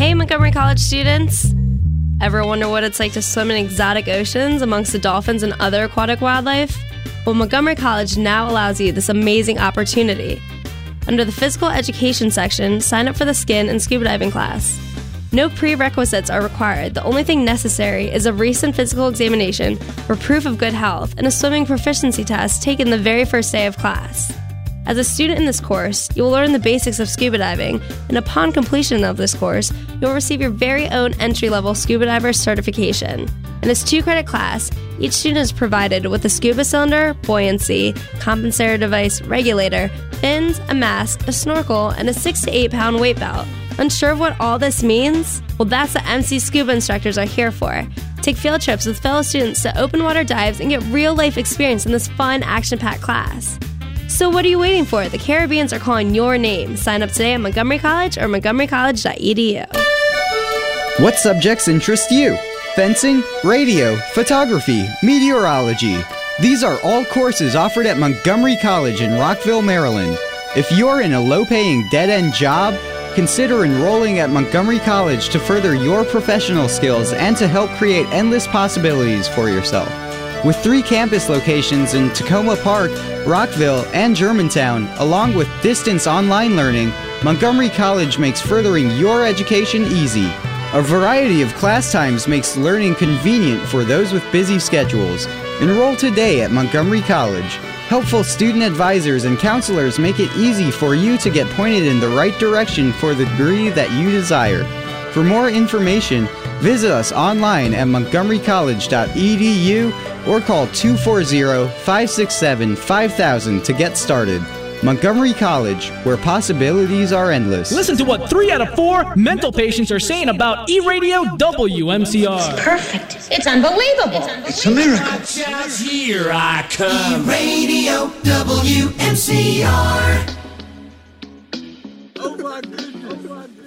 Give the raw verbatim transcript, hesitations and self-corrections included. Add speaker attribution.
Speaker 1: Hey, Montgomery College students! Ever wonder what it's like to swim in exotic oceans amongst the dolphins and other aquatic wildlife? Well, Montgomery College now allows you this amazing opportunity. Under the physical education section, sign up for the skin and scuba diving class. No prerequisites are required. The only thing necessary is a recent physical examination for proof of good health and a swimming proficiency test taken the very first day of class. As a student in this course, you will learn the basics of scuba diving, and upon completion of this course, you'll receive your very own entry-level scuba diver certification. In this two-credit class, each student is provided with a scuba cylinder, buoyancy, compensator device, regulator, fins, a mask, a snorkel, and a six to eight pound weight belt. Unsure of what all this means? Well, that's what M C Scuba instructors are here for. Take field trips with fellow students to open water dives and get real-life experience in this fun, action-packed class. So what are you waiting for? The Caribbeans are calling your name. Sign up today at Montgomery College or montgomery college dot e d u.
Speaker 2: What subjects interest you? Fencing, radio, photography, meteorology. These are all courses offered at Montgomery College in Rockville, Maryland. If you're in a low-paying, dead-end job, consider enrolling at Montgomery College to further your professional skills and to help create endless possibilities for yourself. With three campus locations in Tacoma Park, Rockville, and Germantown, along with distance online learning, Montgomery College makes furthering your education easy. A variety of class times makes learning convenient for those with busy schedules. Enroll today at Montgomery College. Helpful student advisors and counselors make it easy for you to get pointed in the right direction for the degree that you desire. For more information, visit us online at montgomery college dot e d u or call two four zero, five six seven, five thousand to get started. Montgomery College, where possibilities are endless.
Speaker 3: Listen to what three out of four mental patients are saying about E-Radio W M C R.
Speaker 4: It's perfect. It's unbelievable.
Speaker 5: It's a miracle.
Speaker 6: Here I come.
Speaker 7: E-Radio W M C R.